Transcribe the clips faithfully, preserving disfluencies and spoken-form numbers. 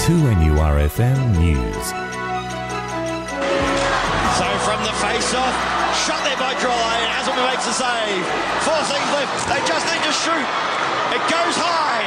two N U R F M News. So from the face-off, shot there by Drolley, and Hasselman makes the save. Four seconds left, they just need to shoot. It goes high.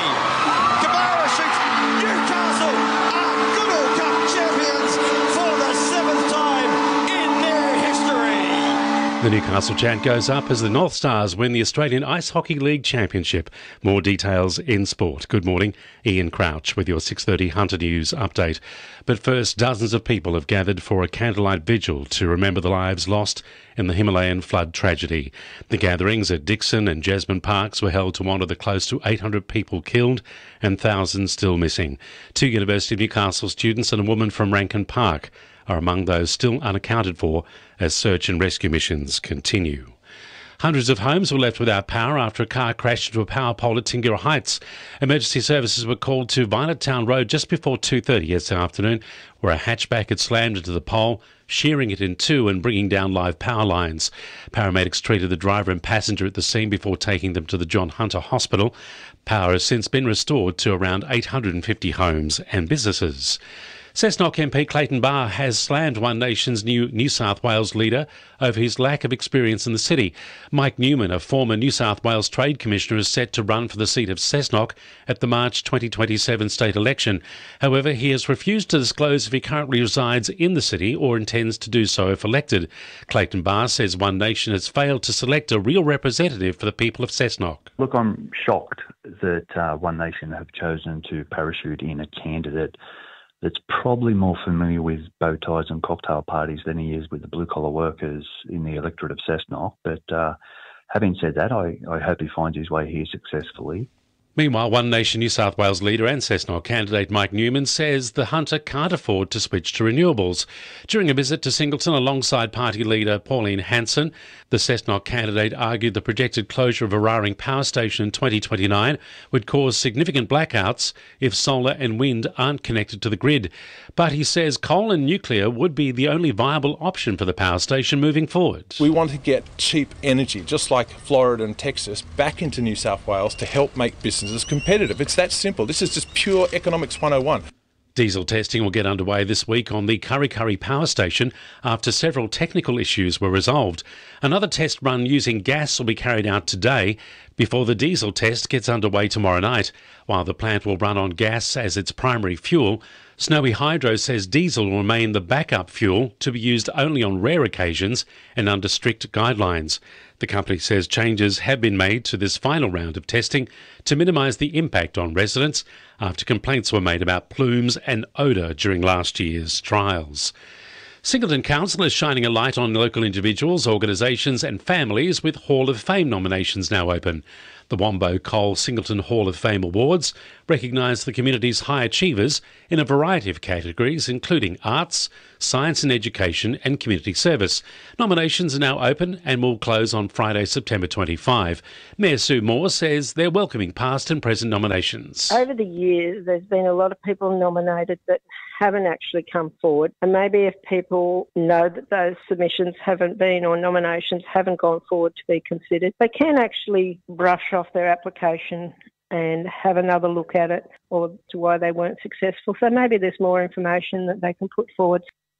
Kamara shoots. Newcastle are Goodall Cup champions for the seventh time in their history. The Newcastle chant goes up as the North Stars win the Australian Ice Hockey League Championship. More details in sport. Good morning, Ian Crouch with your six thirty Hunter News update. But first, dozens of people have gathered for a candlelight vigil to remember the lives lost in the Himalayan flood tragedy. The gatherings at Dixon and Jasmine Parks were held to honour the close to eight hundred people killed and thousands still missing. Two University of Newcastle students and a woman from Rankin Park are among those still unaccounted for as search and rescue missions continue. Hundreds of homes were left without power after a car crashed into a power pole at Tingera Heights. Emergency services were called to Violet Town Road just before two thirty yesterday afternoon, where a hatchback had slammed into the pole, shearing it in two and bringing down live power lines. Paramedics treated the driver and passenger at the scene before taking them to the John Hunter Hospital. Power has since been restored to around eight hundred fifty homes and businesses. Cessnock M P Clayton Barr has slammed One Nation's new New South Wales leader over his lack of experience in the city. Mike Newman, a former New South Wales Trade Commissioner, is set to run for the seat of Cessnock at the March twenty twenty-seven state election. However, he has refused to disclose if he currently resides in the city or intends to do so if elected. Clayton Barr says One Nation has failed to select a real representative for the people of Cessnock. Look, I'm shocked that uh, One Nation have chosen to parachute in a candidate that's probably more familiar with bow ties and cocktail parties than he is with the blue-collar workers in the electorate of Cessnock. But uh, having said that, I, I hope he finds his way here successfully. Meanwhile, One Nation New South Wales leader and Cessnock candidate Mike Newman says the Hunter can't afford to switch to renewables. During a visit to Singleton alongside party leader Pauline Hanson, the Cessnock candidate argued the projected closure of Eraring Power Station in twenty twenty-nine would cause significant blackouts if solar and wind aren't connected to the grid. But he says coal and nuclear would be the only viable option for the power station moving forward. We want to get cheap energy, just like Florida and Texas, back into New South Wales to help make business is competitive. It's that simple. This is just pure economics one oh one. Diesel testing will get underway this week on the Kurri Kurri power station after several technical issues were resolved. Another test run using gas will be carried out today before the diesel test gets underway tomorrow night. While the plant will run on gas as its primary fuel, Snowy Hydro says diesel will remain the backup fuel to be used only on rare occasions and under strict guidelines. The company says changes have been made to this final round of testing to minimise the impact on residents after complaints were made about plumes and odour during last year's trials. Singleton Council is shining a light on local individuals, organisations and families with Hall of Fame nominations now open. The Wombo Coal Singleton Hall of Fame Awards recognise the community's high achievers in a variety of categories, including arts, science and education and community service. Nominations are now open and will close on Friday, September twenty-fifth. Mayor Sue Moore says they're welcoming past and present nominations. Over the years, there's been a lot of people nominated that haven't actually come forward. And maybe if people know that those submissions haven't been or nominations haven't gone forward to be considered, they can actually brush off their application and have another look at it or to why they weren't successful. So maybe there's more information that they can put forward.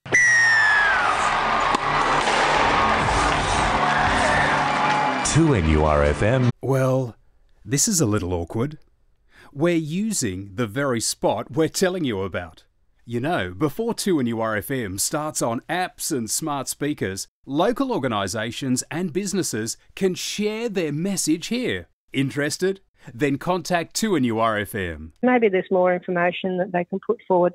two N U R F M. Well, this is a little awkward. We're using the very spot we're telling you about. You know, before two N U R F M starts on apps and smart speakers, local organisations and businesses can share their message here. Interested? Then contact two N U R F M. Maybe there's more information that they can put forward.